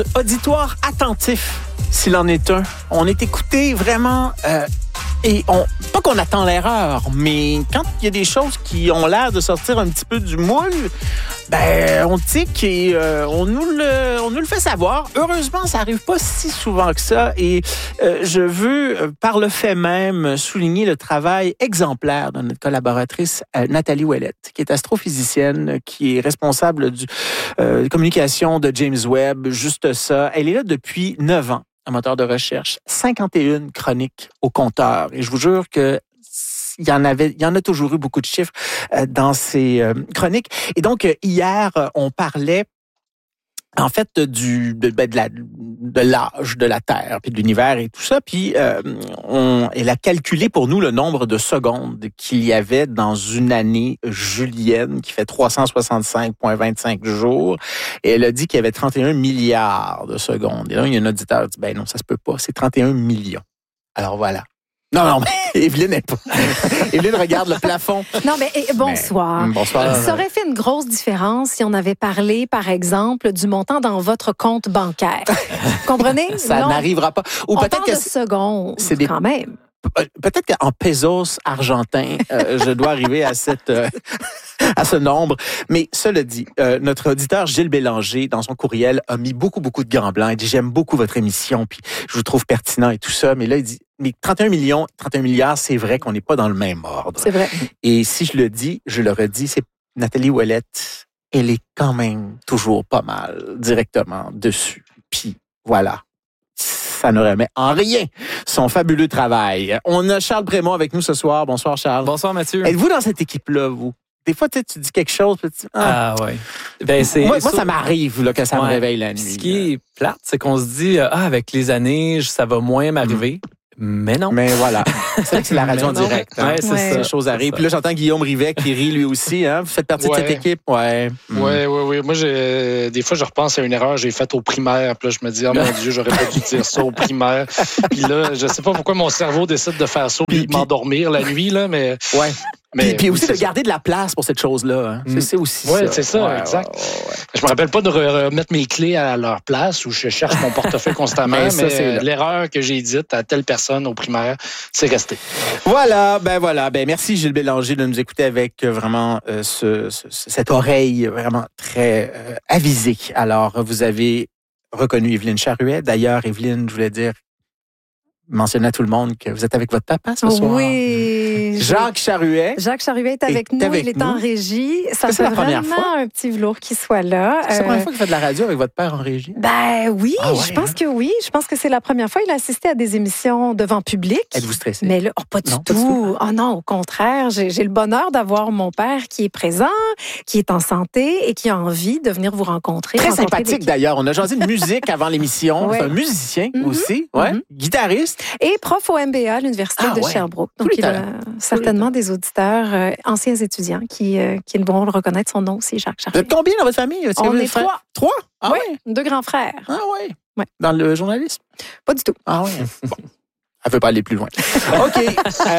Auditoire attentif, s'il en est un. On est écouté vraiment... pas qu'on attend l'erreur, mais quand il y a des choses qui ont l'air de sortir un petit peu du moule, on tique et on nous le fait savoir. Heureusement, ça arrive pas si souvent que ça et je veux, par le fait même, souligner le travail exemplaire de notre collaboratrice Nathalie Ouellette, qui est astrophysicienne, qui est responsable de communication de James Webb, juste ça. Elle est là depuis 9 ans. Un moteur de recherche, 51 chroniques au compteur. Et je vous jure que il y en a toujours eu beaucoup de chiffres dans ces chroniques. Et donc, hier, on parlait en fait de l'âge de la Terre, puis de l'univers et tout ça. Puis elle a calculé pour nous le nombre de secondes qu'il y avait dans une année julienne qui fait 365,25 jours. Et elle a dit qu'il y avait 31 milliards de secondes. Et là, il y a un auditeur qui dit, non, ça se peut pas, c'est 31 millions. Alors voilà. Non, mais Evelyne n'est pas. Evelyne regarde le plafond. Non, mais bonsoir. Bonsoir. Ça aurait fait une grosse différence si on avait parlé, par exemple, du montant dans votre compte bancaire. Comprenez? Ça n'arrivera pas. Ou on peut-être parle que de secondes, quand même. Peut-être qu'en pesos argentins, je dois arriver à ce nombre. Mais cela dit, notre auditeur Gilles Bélanger, dans son courriel, a mis beaucoup de grands blancs. Il dit, j'aime beaucoup votre émission, puis je vous trouve pertinent et tout ça. Mais là, il dit, mais 31 milliards, c'est vrai qu'on n'est pas dans le même ordre. C'est vrai. Et si je le dis, je le redis, c'est Nathalie Ouellette, elle est quand même toujours pas mal directement dessus. Puis voilà. Ça ne remet en rien son fabuleux travail. On a Charles Brémond avec nous ce soir. Bonsoir, Charles. Bonsoir, Mathieu. Êtes-vous dans cette équipe-là, vous? Des fois, tu dis quelque chose, puis tu dis, oui. Moi, ça m'arrive là, que ça me réveille la nuit. Ce qui est plate, c'est qu'on se dit, avec les années, ça va moins m'arriver. Mais non. Mais voilà. C'est vrai que c'est la radio en direct. Hein? Ouais, c'est ça. Les choses arrivent. Puis là, j'entends Guillaume Rivet qui rit lui aussi. Hein? Vous faites partie de cette équipe? Ouais. Oui. Moi, des fois, je repense à une erreur que j'ai faite au primaire. Puis là, je me dis, oh mon Dieu, j'aurais pas dû dire ça au primaire. Puis là, je sais pas pourquoi mon cerveau décide de faire ça puis m'endormir la nuit, là, mais... Ouais. Puis aussi de garder de la place pour cette chose-là. Hein. C'est aussi ça. Oui, c'est ça, exact. Ouais. Je me rappelle pas de remettre mes clés à leur place où je cherche mon portefeuille constamment, mais l'erreur que j'ai dite à telle personne au primaire, c'est resté. Voilà. Merci Gilles Bélanger de nous écouter avec vraiment cette oreille vraiment très avisée. Alors, vous avez reconnu Evelyne Charuet. D'ailleurs, Evelyne, je voulais dire, mentionner à tout le monde que vous êtes avec votre papa ce soir. Oui. Jacques Charuet. Jacques Charuet est avec nous. Il est en régie. Ça fait vraiment un petit velours qu'il soit là. C'est la première fois que vous faites de la radio avec votre père en régie? Oui, je pense que oui. Je pense que c'est la première fois. Il a assisté à des émissions devant public. Êtes-vous stressé? Mais là, pas du tout. Oh non, au contraire. J'ai le bonheur d'avoir mon père qui est présent, qui est en santé et qui a envie de venir vous rencontrer. Très sympathique d'ailleurs. On a jasé de musique avant l'émission. Ouais. C'est un musicien aussi. Ouais. Guitariste. Et prof au MBA à l'Université de Sherbrooke. Donc, il a certainement des auditeurs, anciens étudiants, qui vont le reconnaître. Son nom aussi, Jacques Charuet. Vous êtes combien dans votre famille? On est 3. 3? Ah oui, 2 grands frères. Ah oui? Ouais. Dans le journalisme? Pas du tout. Ah oui? Bon. Elle ne veut pas aller plus loin. OK.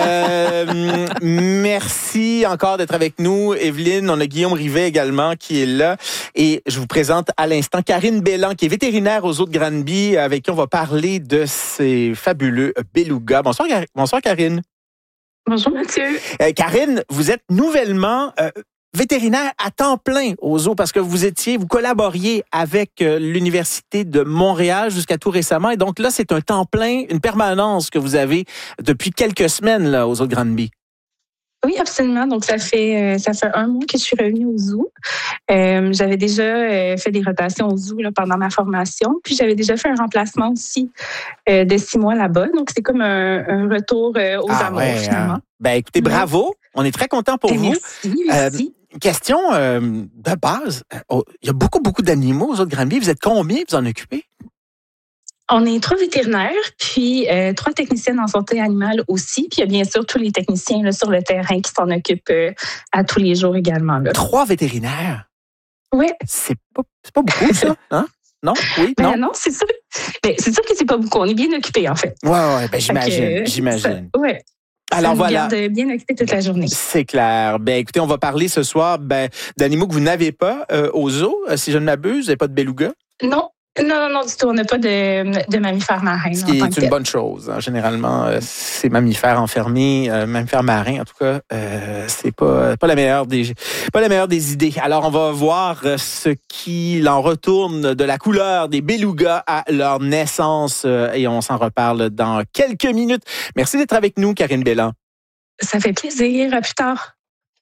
Merci encore d'être avec nous, Evelyne. On a Guillaume Rivet également qui est là. Et je vous présente à l'instant Karine Belland, qui est vétérinaire aux Eaux de Granby, avec qui on va parler de ces fabuleux belugas. Bonsoir, Karine. Bonjour, Mathieu. Karine, vous êtes nouvellement... vétérinaire à temps plein aux zoos parce que vous collaboriez avec l'Université de Montréal jusqu'à tout récemment. Et donc là, c'est un temps plein, une permanence que vous avez depuis quelques semaines là, aux zoos de Granby. Oui, absolument. Donc, ça fait 1 mois que je suis revenue au zoo. J'avais déjà fait des rotations au zoo là, pendant ma formation. Puis, j'avais déjà fait un remplacement aussi de 6 mois là-bas. Donc, c'est comme un retour aux amours, finalement. Écoutez, bravo. On est très contents pour vous. Merci. Question de base. Il y a beaucoup d'animaux aux zoos de Granby. Vous êtes combien vous en occupez? On est 3 vétérinaires, puis 3 techniciennes en santé animale aussi. Puis il y a bien sûr tous les techniciens là, sur le terrain qui s'en occupent à tous les jours également. Là. 3 vétérinaires? Oui. C'est pas beaucoup, ça? Hein? Non? Oui? Non? Non, c'est sûr. C'est sûr que c'est pas beaucoup. On est bien occupés, en fait. Oui, j'imagine. Oui. Alors ça voilà. nous garde bien occupés toute la journée. C'est clair. Écoutez, on va parler ce soir d'animaux que vous n'avez pas aux zoos, si je ne m'abuse. Vous n'avez pas de beluga? Non. Non, du tout. On n'a pas de mammifères marins. Ce qui est une bonne chose. Généralement, ces mammifères enfermés, mammifères marins, en tout cas, c'est pas la meilleure des idées. Alors, on va voir ce qu'il en retourne de la couleur des belugas à leur naissance et on s'en reparle dans quelques minutes. Merci d'être avec nous, Karine Bélan. Ça fait plaisir. À plus tard.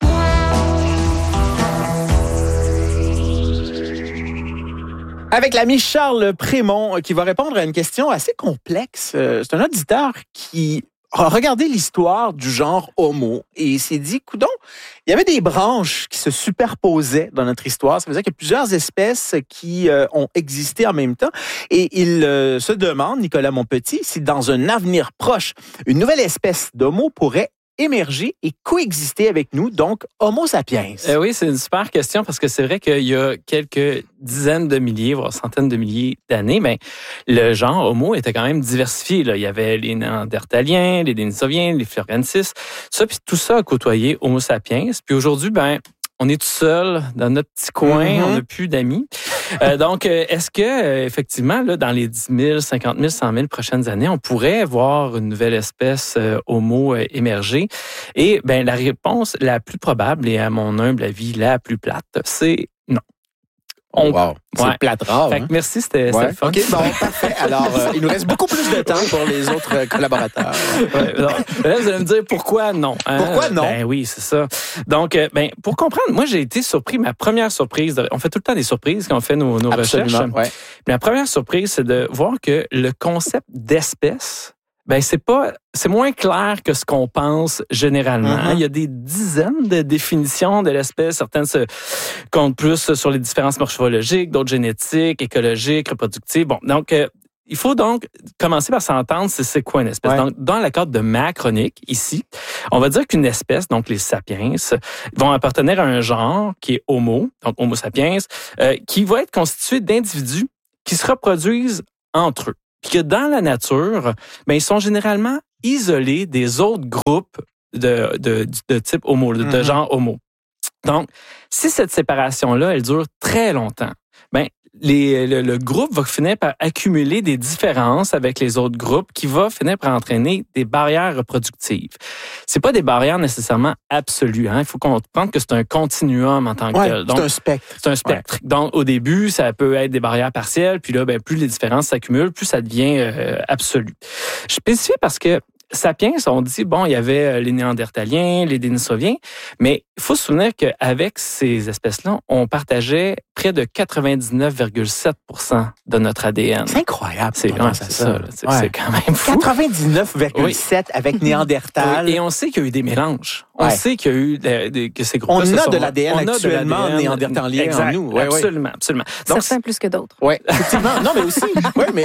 Avec l'ami Charles Prémont qui va répondre à une question assez complexe. C'est un auditeur qui a regardé l'histoire du genre Homo et s'est dit, coudonc, il y avait des branches qui se superposaient dans notre histoire. Ça veut dire qu'il y a plusieurs espèces qui ont existé en même temps. Et il se demande, Nicolas Monpetit, si dans un avenir proche, une nouvelle espèce d'Homo pourrait émerger et coexister avec nous, donc Homo sapiens. Oui, c'est une super question parce que c'est vrai qu'il y a quelques dizaines de milliers, voire centaines de milliers d'années, mais le genre Homo était quand même diversifié. Là. Il y avait les Néandertaliens, les Denisoviens, les Floriensis, tout ça a côtoyé Homo sapiens. Puis aujourd'hui, on est tout seul dans notre petit coin, on n'a plus d'amis. Donc, est-ce que effectivement, là, dans les 10 000, 50 000, 100 000 prochaines années, on pourrait voir une nouvelle espèce Homo émerger? Et la réponse la plus probable, et à mon humble avis, la plus plate, c'est non. Wow. C'est plate rare. Fait que merci, c'était le fun. OK, bon, parfait. Alors, il nous reste beaucoup plus de temps pour les autres collaborateurs. Là, vous allez me dire pourquoi non. Pourquoi non? Oui, c'est ça. Donc, pour comprendre, moi, j'ai été surpris. Ma première surprise, on fait tout le temps des surprises quand on fait nos recherches. Ouais. Mais la première surprise, c'est de voir que le concept d'espèce, c'est moins clair que ce qu'on pense généralement. Il y a des dizaines de définitions de l'espèce. Certaines se comptent plus sur les différences morphologiques, d'autres génétiques, écologiques, reproductives. Bon, donc, il faut donc commencer par s'entendre c'est quoi une espèce. Ouais. Donc, dans le cadre de ma chronique, ici, on va dire qu'une espèce, donc les sapiens, vont appartenir à un genre qui est Homo, donc Homo sapiens, qui va être constitué d'individus qui se reproduisent entre eux. Puis que dans la nature, ils sont généralement isolés des autres groupes de type Homo, de genre Homo. Donc, si cette séparation-là, elle dure très longtemps, le groupe va finir par accumuler des différences avec les autres groupes qui va finir par entraîner des barrières reproductives. C'est pas des barrières nécessairement absolues. Il faut comprendre que c'est un continuum en tant que tel. Donc, c'est un spectre. C'est un spectre. Ouais. Donc, au début, ça peut être des barrières partielles, puis là, plus les différences s'accumulent, plus ça devient absolu. Je spécifie parce que Sapiens, on dit, il y avait les Néandertaliens, les Denisoviens, mais il faut se souvenir qu'avec ces espèces-là, on partageait près de 99,7% de notre ADN. C'est incroyable. C'est ça. C'est quand même fou. 99,7% avec Néandertal. Oui. Et on sait qu'il y a eu des mélanges. On sait qu'il y a eu que ces groupes-là on a de l'ADN actuellement néandertalien en nous. Oui, absolument. Donc, certains plus que d'autres. Oui, effectivement. Non, mais aussi. Oui, mais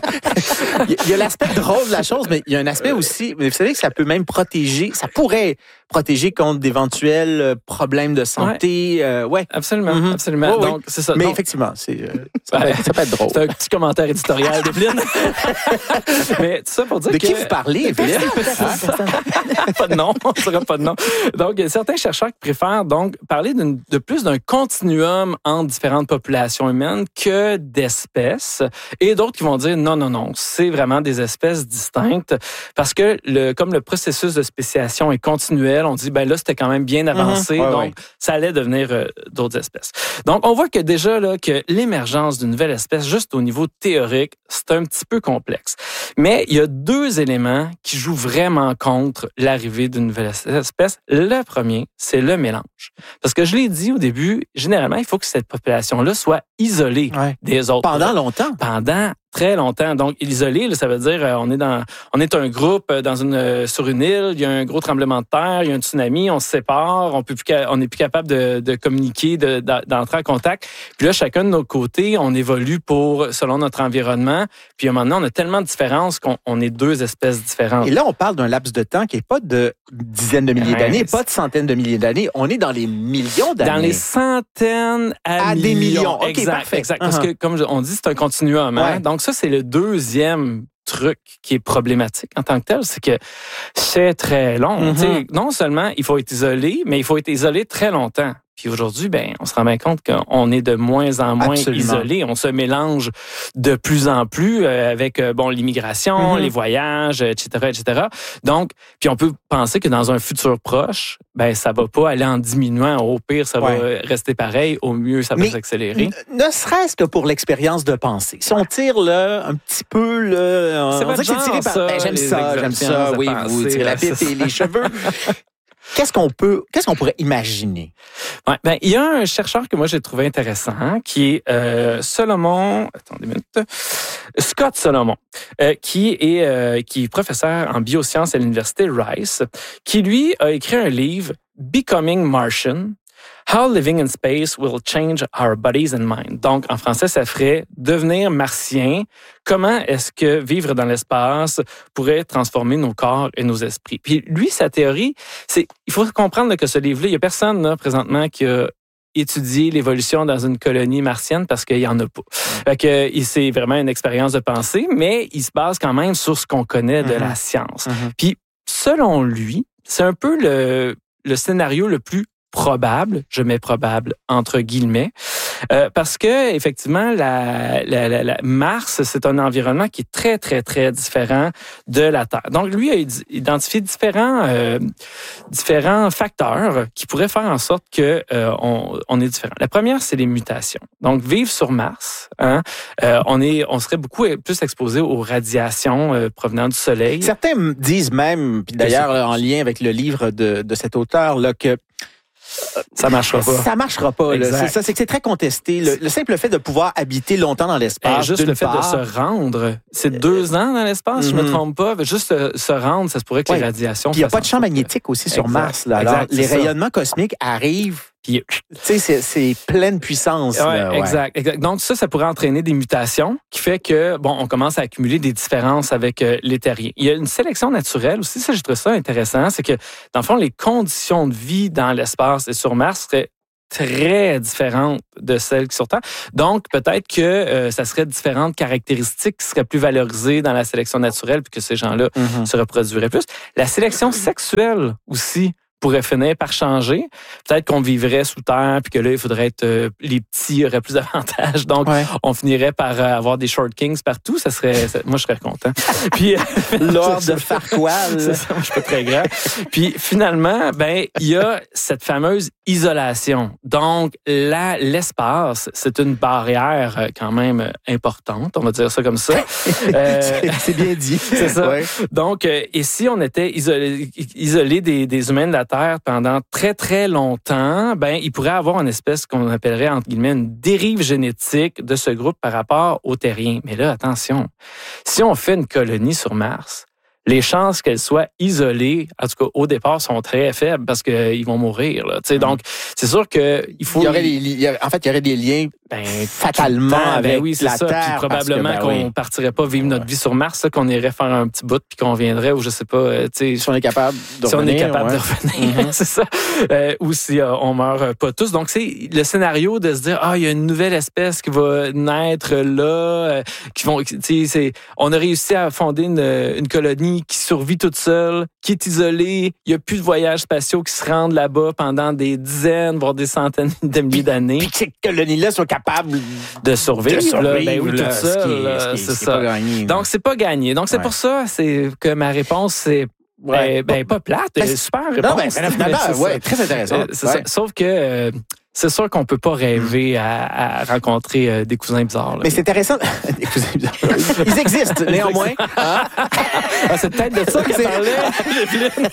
il y a l'aspect drôle de la chose, mais il y a un aspect aussi. Vous savez que ça peut même protéger. Ça pourrait protéger contre d'éventuels problèmes de santé. Ouais. Absolument. Absolument. Oui. Donc, c'est ça. Mais effectivement, ça peut être drôle. C'est un petit commentaire éditorial d'Evelyne. Mais tout ça pour dire de qui vous parlez, Evelyne? Pas de nom. On ne saura pas de nom. Donc, il y a certains chercheurs qui préfèrent donc parler de plus d'un continuum entre différentes populations humaines que d'espèces, et d'autres qui vont dire non, c'est vraiment des espèces distinctes parce que comme le processus de spéciation est continuel, on dit là c'était quand même bien avancé, donc ça allait devenir d'autres espèces. Donc, on voit que déjà là que l'émergence d'une nouvelle espèce, juste au niveau théorique, c'est un petit peu complexe. Mais il y a deux éléments qui jouent vraiment contre l'arrivée d'une nouvelle espèce. Le premier, c'est le mélange. Parce que je l'ai dit au début, généralement, il faut que cette population-là soit isolée des autres. Pendant longtemps. Pendant très longtemps. Donc, isolé, là, ça veut dire on est un groupe sur une île, il y a un gros tremblement de terre, il y a un tsunami, on se sépare, on n'est plus capable de communiquer, d'entrer en contact. Puis là, chacun de nos côtés, on évolue selon notre environnement. Puis à un moment donné, on a tellement de différences qu'on est deux espèces différentes. Et là, on parle d'un laps de temps qui n'est pas de dizaines de milliers d'années, pas de centaines de milliers d'années. On est dans les millions d'années. Dans les centaines à des millions. Okay, exact, parfait. Exact. Parce que, comme on dit, c'est un continuum. Donc, ça, c'est le deuxième truc qui est problématique en tant que tel, c'est que c'est très long. Non seulement il faut être isolé, mais il faut être isolé très longtemps. Puis aujourd'hui, on se rend bien compte qu'on est de moins en moins isolé. On se mélange de plus en plus avec l'immigration, les voyages, etc., etc. Donc, puis on peut penser que dans un futur proche, ça va pas aller en diminuant. Au pire, ça va rester pareil. Au mieux, ça va s'accélérer. Ne serait-ce que pour l'expérience de pensée. Si on tire un petit peu, c'est on dirait que c'est tiré par... j'aime ça. Oui, vous tirez la pipe et les cheveux. Qu'est-ce qu'on pourrait imaginer? Ouais, il y a un chercheur que moi j'ai trouvé intéressant qui est Scott Solomon, qui est professeur en biosciences à l'université Rice, qui lui a écrit un livre Becoming Martian. How living in space will change our bodies and mind. Donc, en français, ça ferait devenir martien. Comment est-ce que vivre dans l'espace pourrait transformer nos corps et nos esprits? Puis lui, sa théorie, il faut comprendre que ce livre-là, il n'y a personne là, présentement qui a étudié l'évolution dans une colonie martienne parce qu'il n'y en a pas. Fait que c'est vraiment une expérience de pensée, mais il se base quand même sur ce qu'on connaît de la science. Puis, selon lui, c'est un peu le scénario le plus probable, je mets probable entre guillemets, parce que effectivement la Mars, c'est un environnement qui est très très très différent de la Terre. Donc lui a identifié différents facteurs qui pourraient faire en sorte que on est différent. La première, c'est les mutations. Donc vivre sur Mars, on serait beaucoup plus exposé aux radiations provenant du Soleil. Certains disent même, puis d'ailleurs en lien avec le livre de cet auteur là, que ça marchera pas. Ça marchera pas. C'est ça, c'est que c'est très contesté. Le simple fait de pouvoir habiter longtemps dans l'espace, juste le fait de se rendre, c'est 2 ans dans l'espace, je me trompe pas. Juste se rendre, ça se pourrait que les radiations. Puis il n'y a pas de champ magnétique aussi sur Mars. Là. Alors, les rayonnements cosmiques arrivent. Puis, tu sais, c'est pleine puissance. Ouais, exact. Donc, ça pourrait entraîner des mutations qui fait que, on commence à accumuler des différences avec les terriens. Il y a une sélection naturelle aussi. Ça, je trouve ça intéressant. C'est que, dans le fond, les conditions de vie dans l'espace et sur Mars seraient très différentes de celles qui sont sur Terre. Donc, peut-être que ça serait différentes caractéristiques qui seraient plus valorisées dans la sélection naturelle puis que ces gens-là se reproduiraient plus. La sélection sexuelle aussi pourrait finir par changer. Peut-être qu'on vivrait sous terre, puis que là, il faudrait être... les petits auraient plus d'avantages. Donc, on finirait par avoir des short kings partout. Moi, je serais content. Puis Lord de Farquaad. C'est ça, moi, je suis pas très grand. Puis, finalement, il y a cette fameuse isolation. Donc, l'espace, c'est une barrière quand même importante. On va dire ça comme ça. C'est bien dit. C'est ça. Ouais. Donc, et si on était isolé des humains de la Terre pendant très, très longtemps, il pourrait avoir une espèce qu'on appellerait, entre guillemets, une dérive génétique de ce groupe par rapport aux terriens. Mais là, attention, si on fait une colonie sur Mars, les chances qu'elle soit isolée, en tout cas au départ, sont très faibles parce qu'ils vont mourir. Là. Donc, c'est sûr qu'il faut... il y aurait des liens fatalement avec la Terre. Puis probablement qu'on partirait pas vivre notre vie sur Mars, qu'on irait faire un petit bout puis qu'on viendrait, ou je sais pas... si on est capable de revenir, c'est ça. Ou si on meurt pas tous. Donc, c'est le scénario de se dire, il y a une nouvelle espèce qui va naître là, on a réussi à fonder une colonie qui survit toute seule, qui est isolée. Il n'y a plus de voyages spatiaux qui se rendent là-bas pendant des dizaines, voire des centaines de milliers d'années. Puis que ces colonies-là soient capables de survivre. Toute seule. C'est ça. Pas gagné, donc, c'est pas gagné. Donc, c'est pour ça que ma réponse, c'est pas plate. Super réponse. Finalement, très intéressant. Sauf que... c'est sûr qu'on peut pas rêver à rencontrer des cousins bizarres. Là. Mais c'est intéressant. Des cousins bizarres. Ils existent, néanmoins. C'est peut-être de ça qu'elle parlait, Evelyne.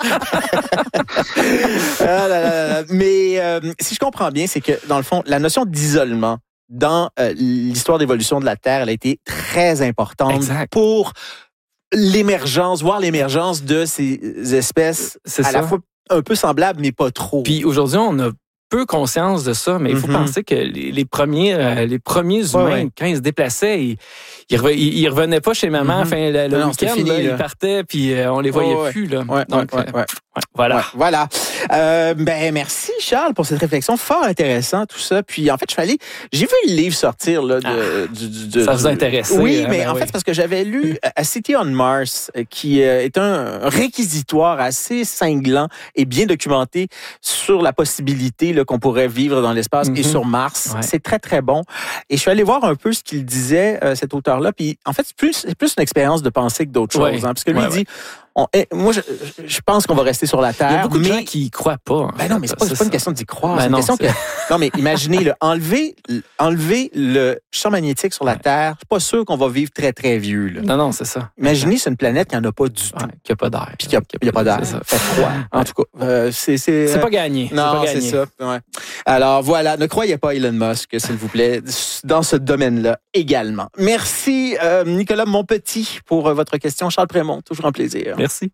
Mais si je comprends bien, c'est que, dans le fond, la notion d'isolement dans l'histoire d'évolution de la Terre, elle a été très importante pour voir l'émergence de ces espèces la fois un peu semblables, mais pas trop. Puis aujourd'hui, on a peu conscience de ça, mais il faut penser que les premiers humains, quand ils se déplaçaient, ils revenaient pas chez maman. Enfin, le week-end, ils partaient, puis on les voyait plus. Là. Donc, Voilà. Ouais, voilà. Merci, Charles, pour cette réflexion fort intéressante, tout ça. Puis, en fait, j'ai vu le livre sortir, là, ça vous intéresse. Oui, mais en fait, c'est parce que j'avais lu A City on Mars, qui est un réquisitoire assez cinglant et bien documenté sur la possibilité là, qu'on pourrait vivre dans l'espace et sur Mars. Ouais. C'est très, très bon. Et je suis allé voir un peu ce qu'il disait, cet auteur-là. Puis, en fait, c'est plus une expérience de pensée que d'autres choses. Hein, parce que lui, il dit... moi, je pense qu'on va rester sur la Terre. Il y a beaucoup de gens qui y croient pas. Non, mais c'est pas une question d'y croire. C'est une question que... Non, mais imaginez, enlever le champ magnétique sur la Terre, je suis pas sûr qu'on va vivre très, très vieux. Là. Non, c'est ça. Imaginez, c'est une planète qui n'en a pas du tout. Qui n'a pas d'air. Puis qu'il n'y a pas d'air. C'est froid. En tout cas, c'est pas gagné. Non, c'est ça. Ouais. Alors, voilà. Ne croyez pas Elon Musk, s'il vous plaît, dans ce domaine-là également. Merci, Nicolas Monpetit, pour votre question. Charles Prémont, toujours un plaisir. Merci.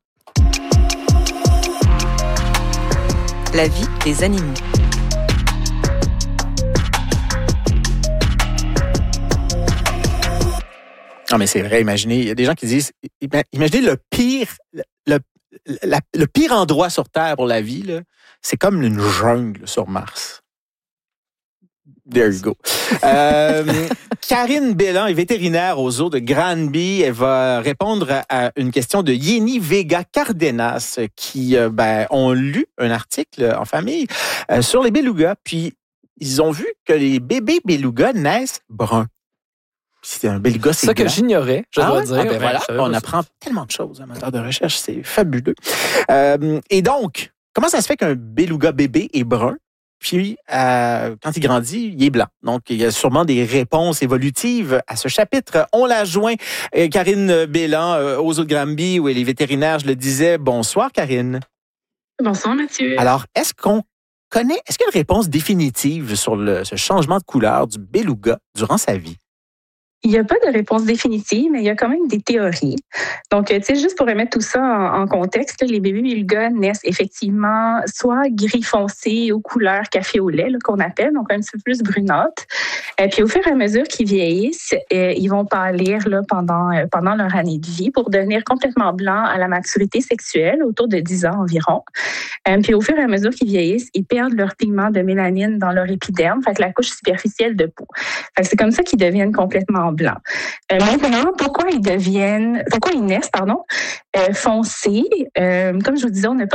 La vie des animaux. Non, mais c'est vrai, imaginez, il y a des gens qui disent, imaginez le pire endroit sur Terre pour la vie, là, c'est comme une jungle sur Mars. There you go. Karine Bélan est vétérinaire au zoo de Granby. Elle va répondre à une question de Yeni Vega Cardenas qui ont lu un article en famille sur les belugas. Puis, ils ont vu que les bébés belugas naissent bruns. C'est un beluga, c'est ça que j'ignorais, je dois dire. Voilà, on apprend tellement de choses en matière de recherche. C'est fabuleux. Et donc, comment ça se fait qu'un beluga bébé est brun? Puis, quand il grandit, il est blanc. Donc, il y a sûrement des réponses évolutives à ce chapitre. On l'a joint, Karine Bélan, aux zoo de Granby, où elle est vétérinaire, je le disais. Bonsoir, Karine. Bonsoir, Mathieu. Alors, est-ce qu'il y a une réponse définitive sur ce changement de couleur du beluga durant sa vie? Il n'y a pas de réponse définitive, mais il y a quand même des théories. Donc, tu sais, juste pour remettre tout ça en contexte, les bébés belugas naissent effectivement soit gris foncé ou couleur café au lait, qu'on appelle, donc un petit peu plus brunâtre. Puis au fur et à mesure qu'ils vieillissent, ils vont pâlir là, pendant leur année de vie pour devenir complètement blancs à la maturité sexuelle, autour de 10 ans environ. Puis au fur et à mesure qu'ils vieillissent, ils perdent leur pigment de mélanine dans leur épiderme, fait que la couche superficielle de peau. Fait que c'est comme ça qu'ils deviennent complètement blancs. Maintenant, pourquoi ils naissent foncés? Comme je vous disais, on n'a pas